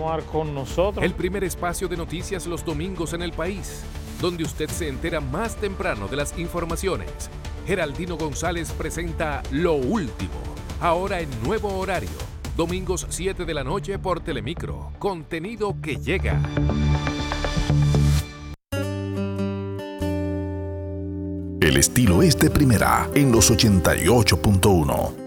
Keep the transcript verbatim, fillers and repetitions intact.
continuar con nosotros. El primer espacio de noticias los domingos en el país, donde usted se entera más temprano de las informaciones. Geraldino González presenta Lo Último, ahora en nuevo horario, domingos siete de la noche por Telemicro, contenido que llega. El estilo es de primera en los ochenta y ocho punto uno.